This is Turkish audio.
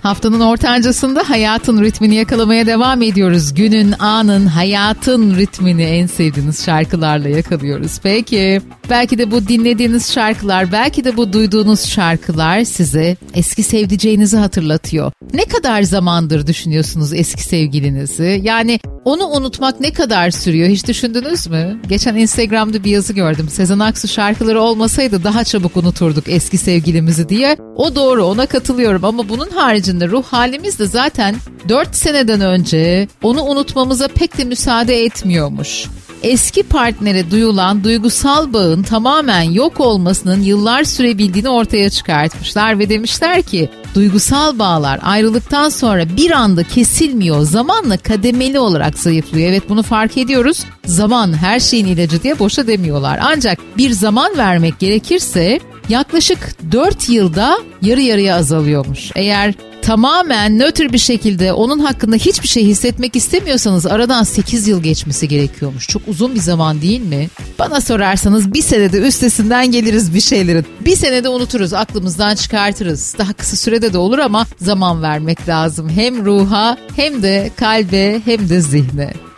Haftanın ortancasında hayatın ritmini yakalamaya devam ediyoruz. Günün, anın, hayatın ritmini en sevdiğiniz şarkılarla yakalıyoruz. Peki, belki de bu dinlediğiniz şarkılar, belki de bu duyduğunuz şarkılar size eski sevdiceğinizi hatırlatıyor. Ne kadar zamandır düşünüyorsunuz eski sevgilinizi? Yani onu unutmak ne kadar sürüyor, hiç düşündünüz mü? Geçen Instagram'da bir yazı gördüm. Sezen Aksu şarkıları olmasaydı daha çabuk unuturduk eski sevgilimizi diye. O doğru, ona katılıyorum ama bunun haricinde ruh halimiz de zaten 4 seneden önce onu unutmamıza pek de müsaade etmiyormuş. Eski partnere duyulan duygusal bağın tamamen yok olmasının yıllar sürebildiğini ortaya çıkartmışlar ve demişler ki duygusal bağlar ayrılıktan sonra bir anda kesilmiyor, zamanla kademeli olarak zayıflıyor. Evet, bunu fark ediyoruz. Zaman her şeyin ilacı diye boşa demiyorlar. Ancak bir zaman vermek gerekirse yaklaşık 4 yılda yarı yarıya azalıyormuş. Eğer tamamen nötr bir şekilde onun hakkında hiçbir şey hissetmek istemiyorsanız aradan 8 yıl geçmesi gerekiyormuş. Çok uzun bir zaman değil mi? Bana sorarsanız bir senede üstesinden geliriz bir şeylerin. Bir senede unuturuz, aklımızdan çıkartırız. Daha kısa sürede de olur ama zaman vermek lazım. Hem ruha hem de kalbe hem de zihne.